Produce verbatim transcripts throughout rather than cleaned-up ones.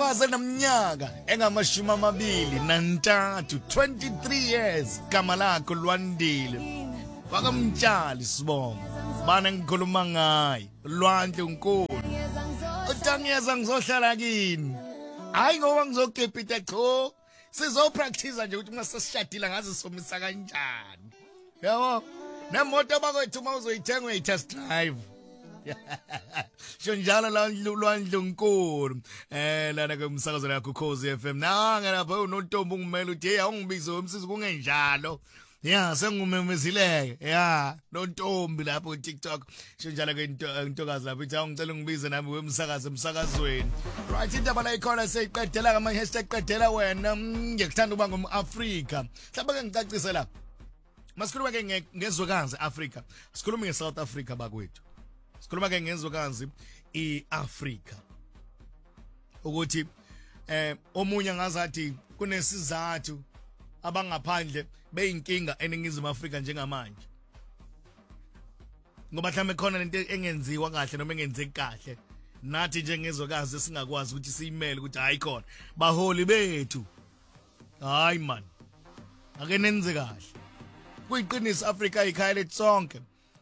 Umfokazi eneminyaka engamashumi amabili nantathu, twenty-three years, gama lakho Lwandile wakamtshali sibongo bana ngikhuluma ngaye Lwandle uNkulu utangiyeza ngizohlala kini hayi ngoba ngizokepita cho sizopractice nje ukuthi masesishadile ngaze somisa kanjani yabo nemoto bakwethu uma uzoyithenga uyitest drive Shonjala Lwandle uNkulu eh lana kumsakazo yakho Ukhozi F M nanga lapha uNontombi ungimela uthi hey awungibize umsisi kungenjalo yeah sengumemezileke yeah Nontombi lapho ku TikTok shonjala ke intokazi lapho ithi awungicela ungibize nami wemsakazo emsakazweni right indaba la ikhona seyiqedela ngama hashtag qedela wena ngikuthanda uba ngumAfrika mhlawumbe ke ngicacise la masikhuluma ke ngezwekazi Africa sikhuluma ngeSouth Africa bakwethu sikhuluma ke ngezwekazi iAfrika ukuthi eh omunye ngazathi kunesizathu abangaphandle beyinkinga eningizimu Afrika njengamanje ngoba mhlawumbe khona lento engenziwa kahle noma engenzeki kahle nathi njengezwekazi singakwazi ukuthi siyimele ukuthi hayi khona baholi bethu hayi man ake nenze kahle kuyiqinisa Afrika ikhaya lethu sonke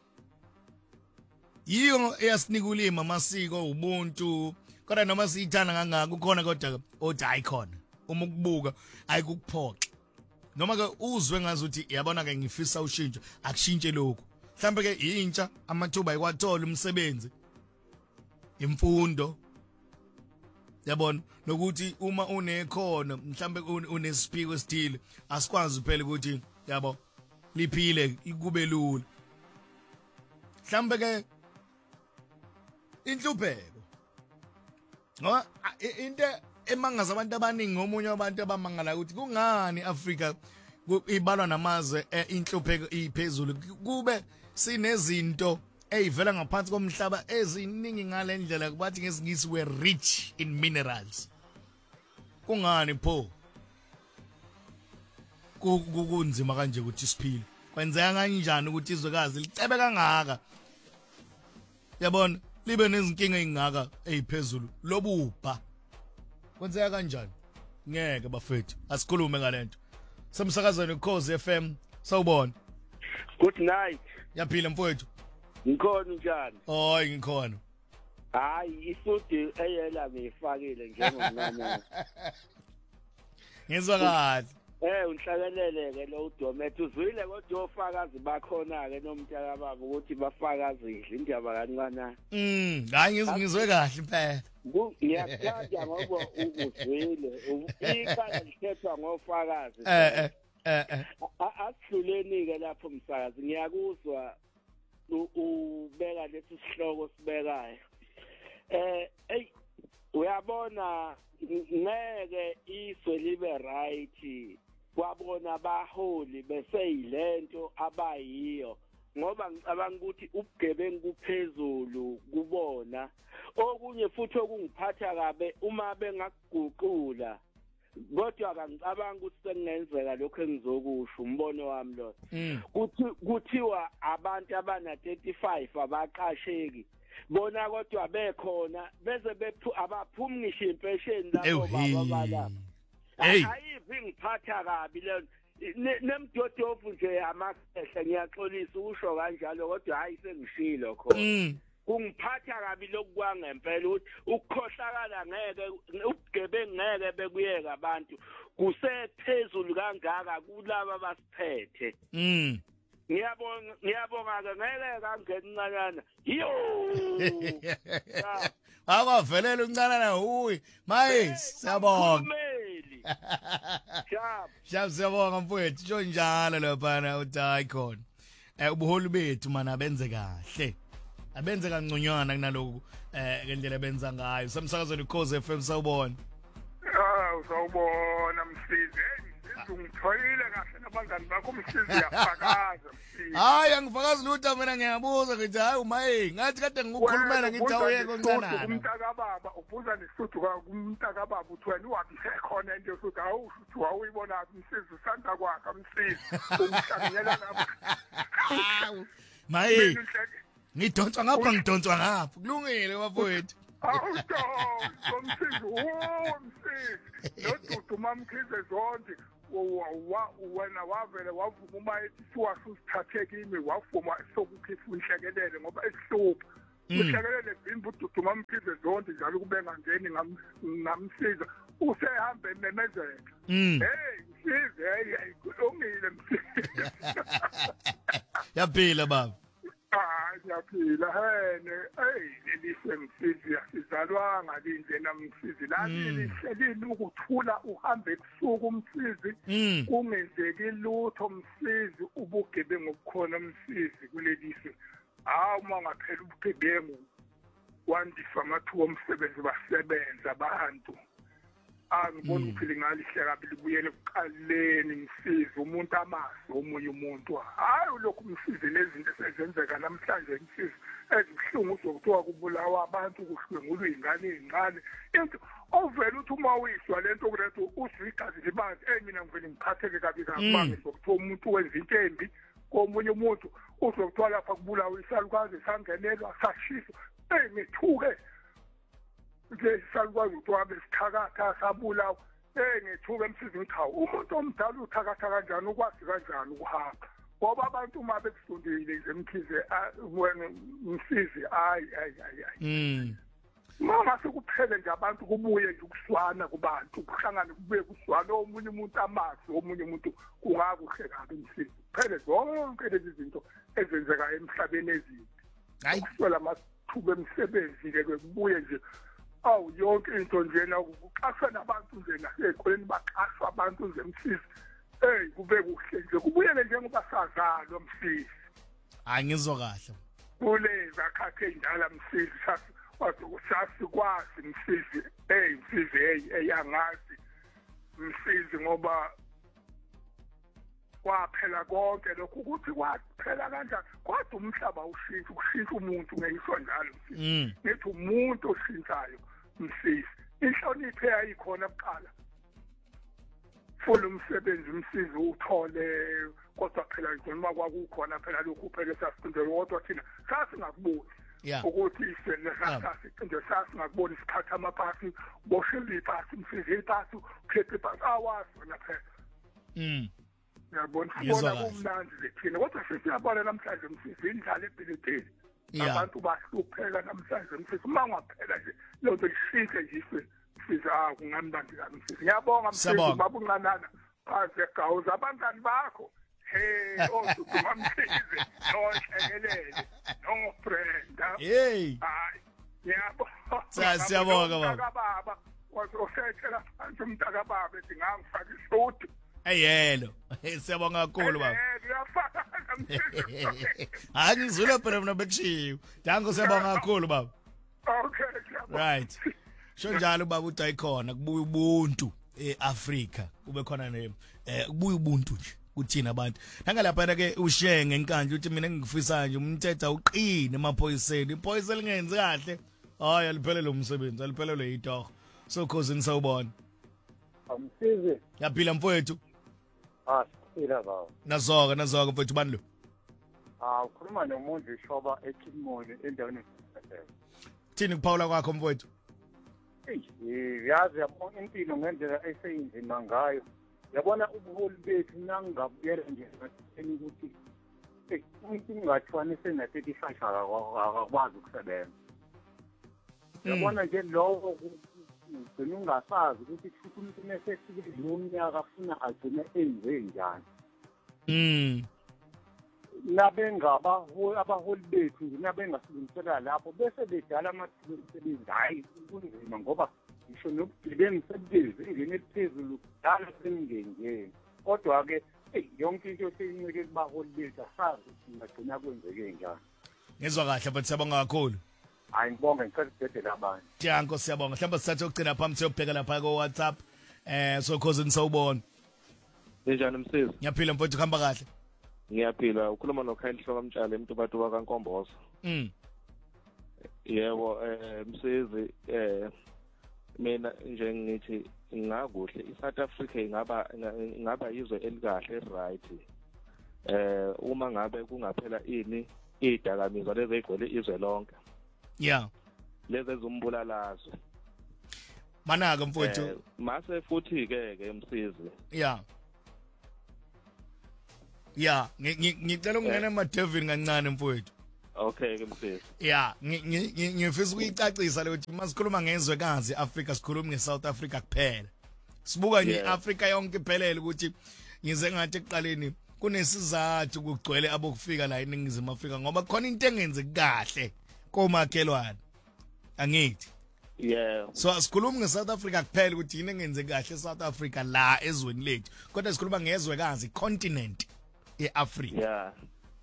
yiyo eyasinika ulima amasiko ubuntu kodwa noma siyithanda kangaka ukhona kodwa othi hayi khona uma ukubuka ayikukuphoxa noma ke uzwe ngazi ukuthi yabona ke ngifisa ushintsho akushintshe lokho mhlambe ke intsha amathuba ayikwathola umsebenzi imfundo yabona nokuthi uma unekhono mhlambe unesiphiwo esithile asikwazi phela ukuthi yabo liphile kube lula mhlambe ke inhlupheko ngoba into emangaza abantu abaningi ngomunye wabantu abamangala ukuthi kungani Afrika ibalwa namazwe inhlupheko iphezulu kube sinezinto ezivela ngaphansi komhlaba eziningi ngalendlela kubathi ngesingisi we rich in minerals kungani pho kunzima kanje ukuthi siphile kwenzeka kanjani ukuthi izwekazi licebe kangaka yabona libe nezinkinga ezingaka eziphezulu lobupha kwenzeka kanjani ngeke bafethu asikhulume ngalento semsakazweni Ukhozi F M sawubona good night yaphila mfowethu ngikhona njani hoyi ngikhona hayi isudi eyela ngifakile njengomncane ngizwa kahle eh unhlakelele ke lo uDomet uzwile kodwa ofakazi bakhona ke nomntaka baba ukuthi bafakazile indaba kancane mm hayi ngizwe kahle impela ngiyathanda ngoba ukuzwile ikhaya lithethwa ngofakazi eh eh eh asidluleni ke lapho msakazi ngiyakuzwa ubeka lethi sihloko sibekayo eh hey uyabona ngeke iswe libe right kwabona abaholi beseyilento abayiyo ngoba ngicabanga ukuthi ubugebengu kuphezulu kubona okunye futhi okungiphatha kabe uma bengakuguqula kodwa akangicabanga ukuthi sekungenzeka lokho engizokusho umbono wami lo kuthi kuthiwa abantu abana thirty-five abaqasheki bona kodwa bekhona beze bephu abaphumi ngisho impesheni lapho baba bala ayivi ngiphatha kabi le nemdodovu nje amakhehla ngiyaxolisa usho kanjalo kodwa hayi sengishilo khona kungiphatha kabi lokukwangempela ukuthi ukukhohlakala ngeke ubugebengu ngeke bekuyeka abantu kusephezulu kangaka kulabo abasiphethe mm ngiyabonga ngiyabonga ke ngeke kangencanyana yo akavelela uncanana uyi maye siyabonga shap shap siyabonga mfowethu sho njalo lapha uthi hayi khona eh ubuholi bethu mana benze kahle abenze kanconywana kunaloko eh ngendlela benza ngayo samsakazweni Ukhozi F M sawubona ah usawubona msizi ungithoyile kahle nabangani bakho msizi yafakaza msizi hayi angifakazi lutho mina ngiyabuza ngithi hayi umaye ngathi kade ngikukhulumela ngithi awuyeke oncanana umntaka baba ubuza nesithu kumntaka baba uthi wena uwabise khona into yokuthi awu uthi wawuyibona msizi usanda kwakhe msizi umhlanganyela lapha maye ngidonswa ngapha ngidonswa ngapha kulungile bafowethu awudo somsizi umsizi nodudu mamkhize zonke wena wavele wavuma uma ethi siwasuthathe kimi wavuma sokukhipha inhlekelele ngoba esihlupha uhlekelele bimba ududu mamkhize zonke njalo kube ngangeni ngamsiza usehambe ememezela hey msizi hey kulungile msizi yaphila baba ah yaphila hene hey lelise msizi asizalwanga linje namsizi lani lihlelile ukuthula uhambe kusuku umsizi kungenzeki lutho msizi ubugebengu obukhona msizi kulelise hawu mangaphela ubugebengu wandisa amathuba omsebenzi basebenza abantu angibona uphile ngalihle kabi libuyele ekuqaleni msizi umuntu amazi omunye umuntu hayi lokhu msizi lezinto esezenzeka namhlanje msizi ezibhlungu uzokuthiwa kubulawa abantu kuhlwengulwa ingane ezincane into ovela uthi uma uyiswa lento kuletho uzigazi libanzi eh mina ngivele ngiphatheke kabi kabi ngizokuthiwa umuntu wenza into embi komunye umuntu uzokuthiwa lapha kubulawa isalukazi sangenelwa sashiswa eh ngithuke nje salukwazi ukuthi wabe sithakatha sabulawa eh ngethuke emsizi ngithawu umuntu omdala uthakatha kanjani ukwazi kanjani ukuhamba ngoba abantu uma bekusondile nje emkhize wena msizi ayi ayi ayi mama sekuphele nje abantu kubuye nje ukuswana kubantu kuhlangane kubuye kuswana omunye umuntu amazi omunye umuntu kungakuhle kabi msizi kuphele zonke lezi zinto ezenzeka emhlabeni ezini hayi kuswela amathuba emsebenzi ke kubuye nje awu yonke into njena kuqashwa nabantu nje nasezikoleni baqashwa abantu nje msizi hey kube kuhle nje kubuyele njengoba sazalwa msizi angizwa kahle kuleza khakhe indala msizi wathi kwazi msizi hey msizi hey eyangazi msizi ngoba kwaphela konke lokhu ukuthi kwaphela kanjani kodwa umhlaba ushintsha ukushintsha umuntu ngisho njalo msizi ngithi umuntu oshintshayo msizi inhlonipho eyayikhona kuqala full umsebenzi msizi uthole kodwa phela nje noma kwakukhona phela lokhu phela sasiqinde kodwa thina sasingakuboni ukuthi isele sasasiqinde sasingakuboni isikhathi amapasi boshela ipasi msizi ipasi ukhipha ipasi awasona phela mm yabona sibona kumnandi lethina kodwa sesiyabona namhlanje msizi indlala ebhilidini abantu bahlupheka namhlanje msizi uma ngaphela nje lonto ishintshe nje iswe msizi ah kungamnandi kabi msizi ngiyabonga msizi babunqanana phansi egawuza abantwana bakho hey odudu msizi nohlekelele no Brenda hey hayi ngiyabonga siyabonga baba wasosethela phansi umntaka baba ethi ngangifaka isudi ayelo siyabonga kakhulu baba hayi ngizula phela mina bekushiyo dango siyabonga kakhulu baba okay right sho njalo baba uthi ayikhona kubuya ubuntu eAfrika kube khona ne kubuya ubuntu nje kuthina abantu nangalapha ke ushare ngenkanje uthi mina ngifisa nje umthetho uqine emaphoyiseni iphoyisa lingenzi kahle hayi aliphelele umsebenzi aliphelele itoho so cousin sawubona amsize yaphila mfowethu ah siphila baba nazoka nazoka mfowethu bani lo ah ukhuluma nomuntu ishoba eKimoni endaweni yaseSheffield thini kuphawula kwakho mfowethu eh yazi yabona impilo ngendlela eseyinzima ngayo yabona ubuholi bethu nangabuyela nje ngathini ukuthi eh umuntu ungathwani sena thirty-five akakwazi ukusebenza yabona nje lowo ugcina ungasazi ukuthi futhi umuntu mesefike lo mnyaka afuna agcine enze njani mm nabengaba abaholi bethu nabengasilungisela lapho bese bedala amathuba omsebenzi hayi kunzima ngoba ngisho nokugebengu sebenze ingene phezulu dala sengengeni kodwa-ke yonke into seyincike kubaholi bethu asazi ukuthi ngagcina kwenzeke njani ngizwa kahle but siyabonga kakhulu hayi ngibonga ngicela ukudedela abanye Tianko siyabonga mhlawumbe sithathe ukugcina phambi siyobheka lapha ko WhatsApp eh so cousin sawubona Njani msisi Ngiyaphila mfowethu khamba kahle Ngiyaphila ukhuluma noKhayeli Hlokamtshale emntubathu wakankombozo Mm Yebo eh msisi eh mina nje ngithi ngakuhle iSouth Africa ingaba ingaba izwe elikahle right eh uma ngabe kungaphela ini idakamizwa lezi egcwele izwe lonke Yeah lezi ezumbulalazo manaka mfowethu Eh, mase futhi ke ke Msizi yeah yeah ngi- ngi- ngicela ukungena emadevini kancane mfowethu okay ke Msizi yeah ngi- ngi- ngi- ngifisa ukuyicacisa le ukuthi masikhuluma ngezwekazi Africa sikhuluma ngeSouth Africa kuphela sibuka nje Yeah. Africa yonke iphelele ukuthi ngize ngathi ekuqaleni kunesizathu kugcwele abokufika la eningizimu Afrika ngoba khona into engenze kahle komakhelwane angithi yeah so asikhulumi ngeSouth Africa kuphela ukuthi yini engenze kahle eSouth Africa la ezweni lethu kodwa sikhuluma ngezwekazi continent eAfrica yeah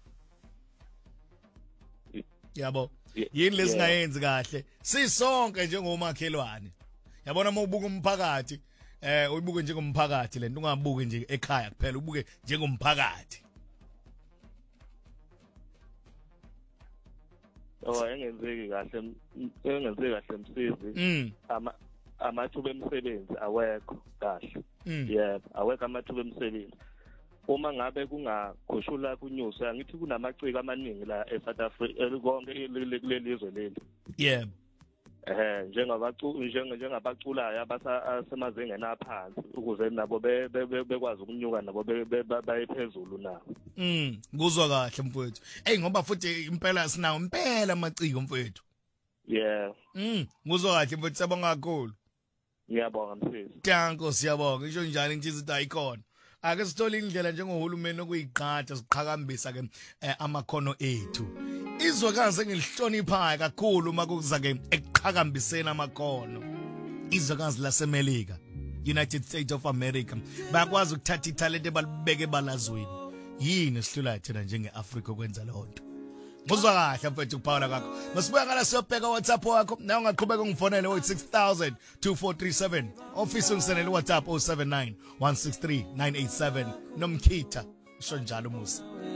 yabo Ye- yini yeah. lesingayenzi kahle sisonke njengomakhelwane yabona uma ubuka umphakathi eh uyibuke njengomphakathi lento ungabuke nje ekhaya kuphela ubuke njengomphakathi oh engenzeki kahle m- engenzeki kahle Msizi mm ama amathuba emisebenzi awekho kahle mm yebo awekho amathuba emisebenzi uma ngabe kungakhushula kunyusa ngithi kunamaciko amaningi la eSouth Africa konke kuleli izwe leli yebo eh njengabacu njengabaculayo abasemazingeni aphansi ukuze nabo be- be- be- bekwazi ukunyuka nabo be- be- ba- bayephezulu nabo mm kuzwa kahle mfowethu hey ngoba futhi impela sinawo impela amaciko mfowethu yeah mm kuzwa kahle mfowethu siyabonga kakhulu ngiyabonga Msizi Danko siyabonga ngisho njalo inhliziyo ithi ayikhona ake sithole indlela njengohulumeni okuyiqhatha siqhakambisa ke eh, amakhono ethu izwekazi engilihloniphayo kakhulu makuza ke ekuqhakambiseni amakhono izwekazi lasemelika United States of America bayakwazi ukuthatha italente balibeke balazweni yini sihlula thina njengeAfrica ukwenza lonto Muzwa kahle mfethu kuphawula kakho. Masibuya ngala siyobheka WhatsApp wakho. Na ungaqhubeka ungifonele wo six thousand two four three seven. Office ungisendele WhatsApp oh seven nine one six three nine eight seven. Nomkhitha. Sho njalo musa.